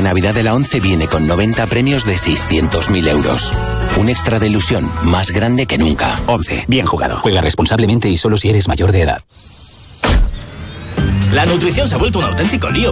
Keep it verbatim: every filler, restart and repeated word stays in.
Navidad de la ONCE viene con noventa premios de seiscientos mil euros. Un extra de ilusión más grande que nunca. ONCE. Bien jugado. Juega responsablemente y solo si eres mayor de edad. La nutrición se ha vuelto un auténtico lío,